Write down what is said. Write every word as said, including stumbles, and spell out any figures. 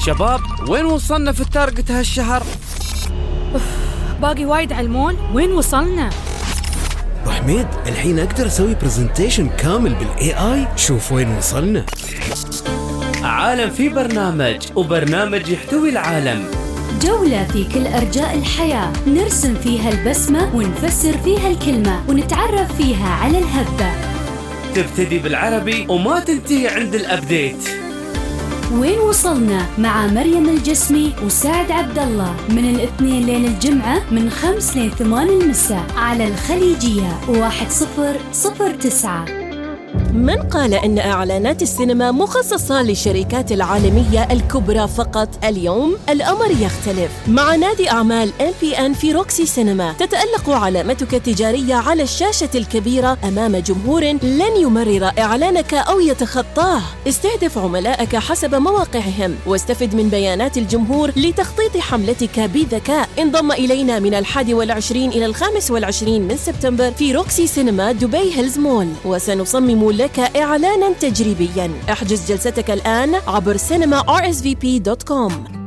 شباب وين وصلنا في التارجت هالشهر؟ باقي وايد علمون. وين وصلنا؟ أبو حميد الحين أقدر أسوي برزنتيشن كامل بالإي آي. شوف وين وصلنا. عالم في برنامج، وبرنامج يحتوي العالم. جولة في كل أرجاء الحياة نرسم فيها البسمة ونفسر فيها الكلمة ونتعرف فيها على الهبة. تبتدي بالعربي وما تنتهي عند الأبديت. وين وصلنا مع مريم الجسمي وسعد عبد الله من الاثنين لين الجمعة من خمس لين ثمان المساء على الخليجية واحد صفر صفر تسعة. من قال إن إعلانات السينما مخصصة للشركات العالمية الكبرى فقط؟ اليوم الأمر يختلف. مع نادي أعمال إم بي إن في روكسي سينما تتألق علامتك التجارية على الشاشة الكبيرة أمام جمهور لن يمرر إعلانك أو يتخطاه. استهدف عملائك حسب مواقعهم واستفد من بيانات الجمهور لتخطيط حملتك بذكاء. انضم إلينا من الحادي والعشرين إلى الخامس والعشرين من سبتمبر في روكسي سينما دبي هيلز مول، وسنصمم لك إعلاناً تجريبياً. احجز جلستك الآن عبر cinema r s v p dot com.